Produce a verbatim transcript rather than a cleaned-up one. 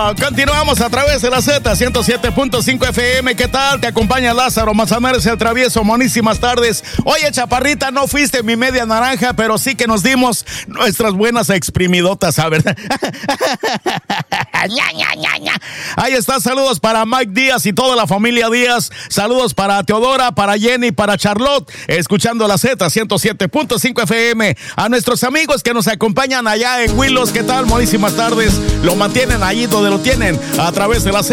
Continuamos a través de la Z ciento siete punto cinco F M. ¿Qué tal? Te acompaña Lázaro Manzanares, el travieso. Buenísimas tardes. Oye, chaparrita, no fuiste mi media naranja, pero sí que nos dimos nuestras buenas exprimidotas, ¿sabes? Ahí está, saludos para Mike Díaz y toda la familia Díaz. Saludos para Teodora, para Jenny, para Charlotte, escuchando la Z ciento siete punto cinco F M. A nuestros amigos que nos acompañan allá en Willows, ¿qué tal? Buenísimas tardes. Lo mantienen ahí donde lo tienen, a través de la Z